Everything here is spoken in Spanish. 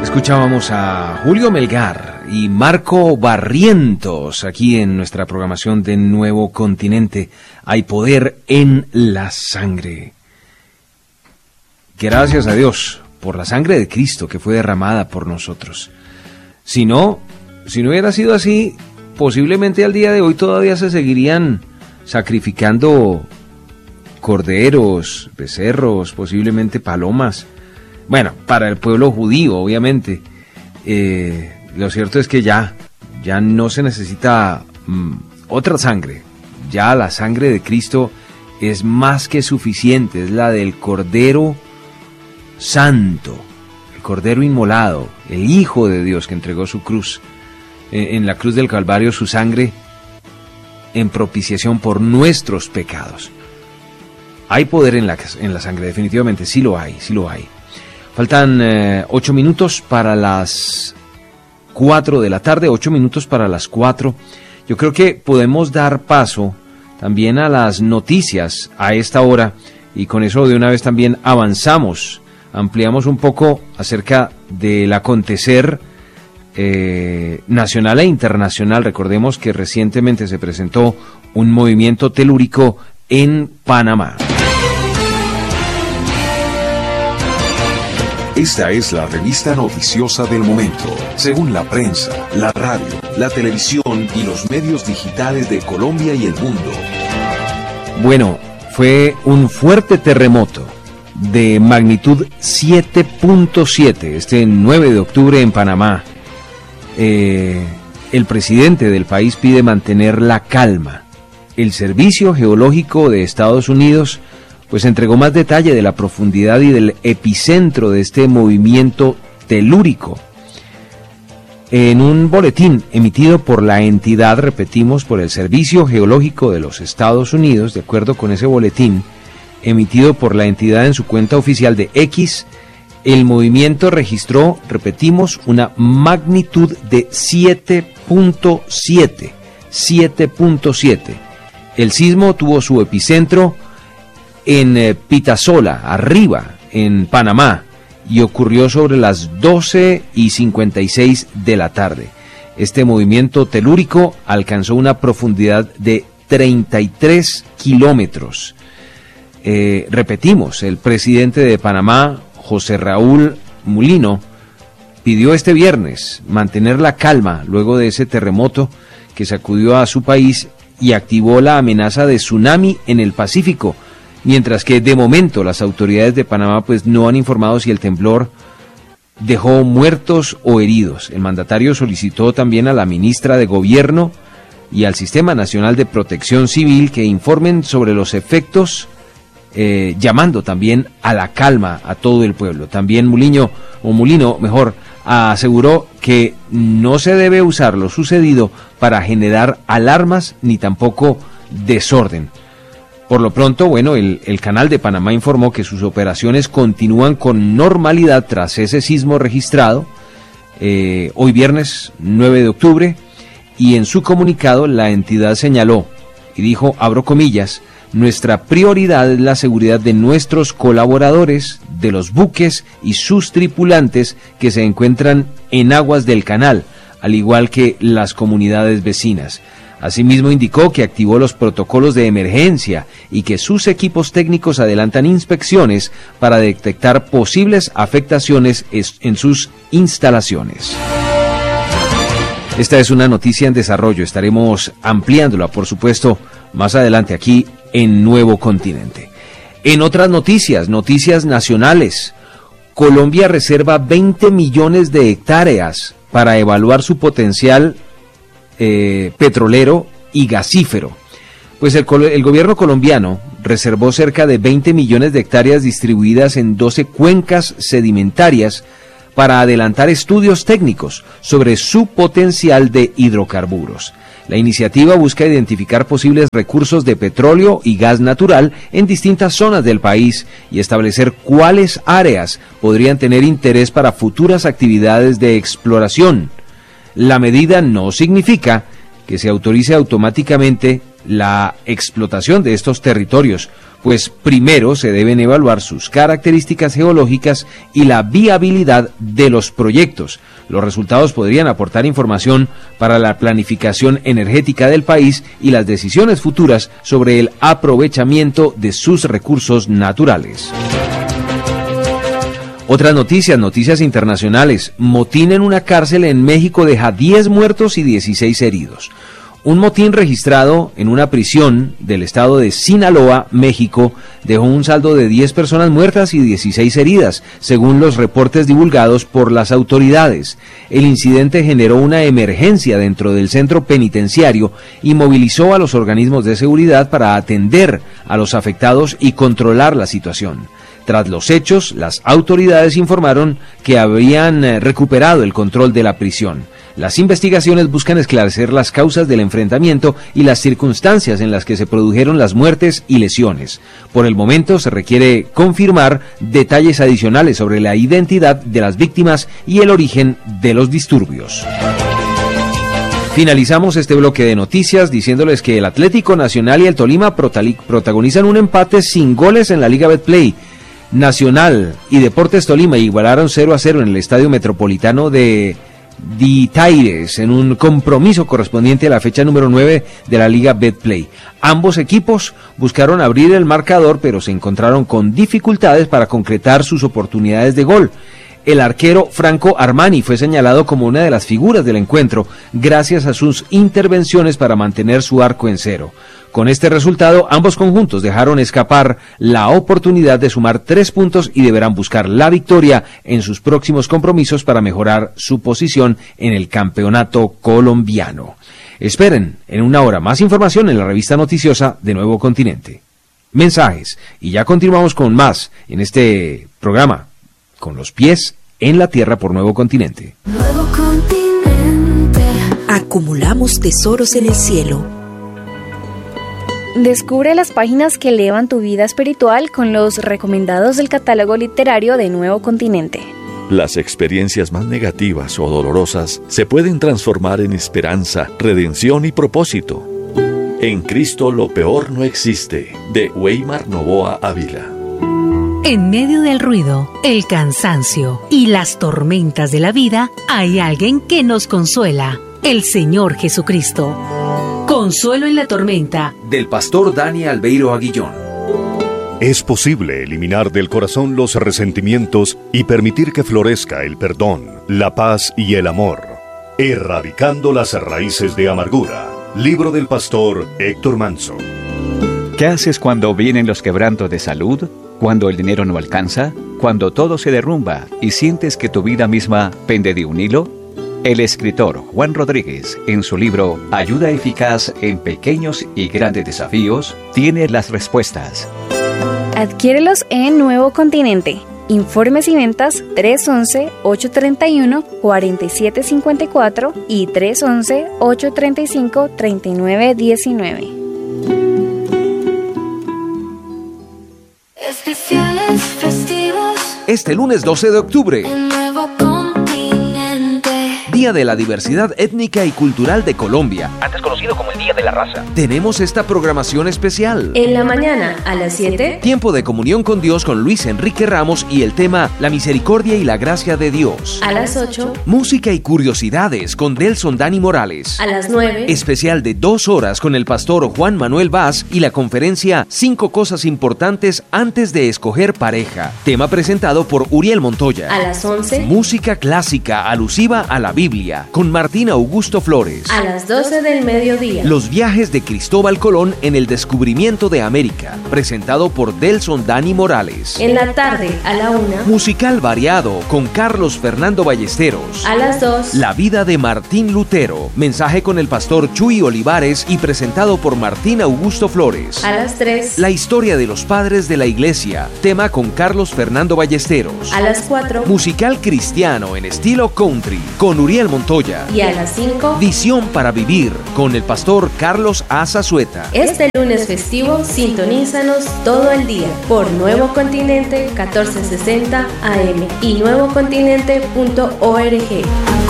Escuchábamos a Julio Melgar y Marco Barrientos aquí en nuestra programación de Nuevo Continente. Hay poder en la sangre. Gracias a Dios por la sangre de Cristo que fue derramada por nosotros. Si no hubiera sido así, posiblemente al día de hoy todavía se seguirían sacrificando corderos, becerros, posiblemente palomas. Bueno, para el pueblo judío, obviamente. Lo cierto es que ya no se necesita otra sangre. Ya la sangre de Cristo es más que suficiente. Es la del Cordero Santo, el Cordero inmolado, el Hijo de Dios que entregó su cruz, en la cruz del Calvario, su sangre en propiciación por nuestros pecados. Hay poder en la sangre, definitivamente, sí lo hay. Faltan 8 minutos para las 4 de la tarde, 8 minutos para las 4. Yo creo que podemos dar paso también a las noticias a esta hora y con eso de una vez también ampliamos un poco acerca del acontecer nacional e internacional. Recordemos que recientemente se presentó un movimiento telúrico en Panamá. Esta es la revista noticiosa del momento, según la prensa, la radio, la televisión y los medios digitales de Colombia y el mundo. Bueno, fue un fuerte terremoto de magnitud 7.7, este 9 de octubre en Panamá. El presidente del país pide mantener la calma. El Servicio Geológico de Estados Unidos pues entregó más detalle de la profundidad y del epicentro de este movimiento telúrico. En un boletín emitido por la entidad, repetimos, por el Servicio Geológico de los Estados Unidos, de acuerdo con ese boletín emitido por la entidad en su cuenta oficial de X, el movimiento registró, repetimos, una magnitud de 7.7. El sismo tuvo su epicentro en Pitasola, arriba, en Panamá, y ocurrió sobre las 12:56 de la tarde. Este movimiento telúrico alcanzó una profundidad de 33 kilómetros. Repetimos, el presidente de Panamá, José Raúl Mulino, pidió este viernes mantener la calma luego de ese terremoto que sacudió a su país y activó la amenaza de tsunami en el Pacífico, mientras que de momento las autoridades de Panamá pues no han informado si el temblor dejó muertos o heridos. El mandatario solicitó también a la ministra de Gobierno y al Sistema Nacional de Protección Civil que informen sobre los efectos, llamando también a la calma a todo el pueblo. También Mulino aseguró que no se debe usar lo sucedido para generar alarmas ni tampoco desorden. Por lo pronto, bueno, el Canal de Panamá informó que sus operaciones continúan con normalidad tras ese sismo registrado hoy viernes 9 de octubre, y en su comunicado la entidad señaló y dijo, abro comillas, nuestra prioridad es la seguridad de nuestros colaboradores, de los buques y sus tripulantes que se encuentran en aguas del canal, al igual que las comunidades vecinas. Asimismo indicó que activó los protocolos de emergencia y que sus equipos técnicos adelantan inspecciones para detectar posibles afectaciones en sus instalaciones. Esta es una noticia en desarrollo, estaremos ampliándola, por supuesto, más adelante aquí en Nuevo Continente. En otras noticias nacionales, Colombia reserva 20 millones de hectáreas para evaluar su potencial petrolero y gasífero. Pues el gobierno colombiano reservó cerca de 20 millones de hectáreas distribuidas en 12 cuencas sedimentarias para adelantar estudios técnicos sobre su potencial de hidrocarburos. La iniciativa busca identificar posibles recursos de petróleo y gas natural en distintas zonas del país y establecer cuáles áreas podrían tener interés para futuras actividades de exploración. La medida no significa que se autorice automáticamente la explotación de estos territorios, pues primero se deben evaluar sus características geológicas y la viabilidad de los proyectos. Los resultados podrían aportar información para la planificación energética del país y las decisiones futuras sobre el aprovechamiento de sus recursos naturales. Otras noticias internacionales. Motín en una cárcel en México deja 10 muertos y 16 heridos. Un motín registrado en una prisión del estado de Sinaloa, México, dejó un saldo de 10 personas muertas y 16 heridas, según los reportes divulgados por las autoridades. El incidente generó una emergencia dentro del centro penitenciario y movilizó a los organismos de seguridad para atender a los afectados y controlar la situación. Tras los hechos, las autoridades informaron que habían recuperado el control de la prisión. Las investigaciones buscan esclarecer las causas del enfrentamiento y las circunstancias en las que se produjeron las muertes y lesiones. Por el momento se requiere confirmar detalles adicionales sobre la identidad de las víctimas y el origen de los disturbios. Finalizamos este bloque de noticias diciéndoles que el Atlético Nacional y el Tolima protagonizan un empate sin goles en la Liga Betplay. Nacional y Deportes Tolima igualaron 0-0 en el Estadio Metropolitano de Ditaires en un compromiso correspondiente a la fecha número 9 de la Liga Betplay. Ambos equipos buscaron abrir el marcador, pero se encontraron con dificultades para concretar sus oportunidades de gol. El arquero Franco Armani fue señalado como una de las figuras del encuentro gracias a sus intervenciones para mantener su arco en cero. Con este resultado, ambos conjuntos dejaron escapar la oportunidad de sumar 3 puntos y deberán buscar la victoria en sus próximos compromisos para mejorar su posición en el campeonato colombiano. Esperen en una hora más información en la revista noticiosa de Nuevo Continente. Mensajes, y ya continuamos con más en este programa, con los pies en la tierra por Nuevo Continente. Nuevo Continente. Acumulamos tesoros en el cielo. Descubre las páginas que elevan tu vida espiritual con los recomendados del catálogo literario de Nuevo Continente. Las experiencias más negativas o dolorosas se pueden transformar en esperanza, redención y propósito. En Cristo lo peor no existe, de Weimar Novoa Ávila. En medio del ruido, el cansancio y las tormentas de la vida, hay alguien que nos consuela, el Señor Jesucristo. Consuelo en la tormenta, del pastor Dani Albeiro Aguillón. Es posible eliminar del corazón los resentimientos y permitir que florezca el perdón, la paz y el amor, erradicando las raíces de amargura. Libro del pastor Héctor Manso. ¿Qué haces cuando vienen los quebrantos de salud? ¿Cuando el dinero no alcanza? ¿Cuando todo se derrumba y sientes que tu vida misma pende de un hilo? El escritor Juan Rodríguez, en su libro Ayuda Eficaz en Pequeños y Grandes Desafíos, tiene las respuestas. Adquiérelos en Nuevo Continente. Informes y ventas 311-831-4754 y 311-835-3919. Especiales festivos. Este lunes 12 de octubre. Nuevo Continente. Día de la Diversidad Étnica y Cultural de Colombia, antes conocido como el Día de la Raza. Tenemos esta programación especial. En la mañana, a las 7, tiempo de comunión con Dios con Luis Enrique Ramos y el tema La misericordia y la gracia de Dios. A las 8, música y curiosidades con Delson Dani Morales. A las 9, especial de 2 horas con el pastor Juan Manuel Vaz y la conferencia 5 cosas importantes antes de escoger pareja. Tema presentado por Uriel Montoya. A las 11, música clásica alusiva a la Biblia con Martín Augusto Flores. A las 12 del mediodía, los viajes de Cristóbal Colón en el descubrimiento de América, presentado por Delson Dani Morales. En la tarde, a la 1, musical variado con Carlos Fernando Ballesteros. A las 2, la vida de Martín Lutero, mensaje con el pastor Chuy Olivares y presentado por Martín Augusto Flores. A las 3, la historia de los padres de la iglesia, tema con Carlos Fernando Ballesteros. A las 4, musical cristiano en estilo country con Uriel Montoya. Y a las 5, visión para vivir con el pastor Carlos Azazueta. Este lunes festivo, sintonízanos todo el día por Nuevo Continente 1460 AM y nuevocontinente.org.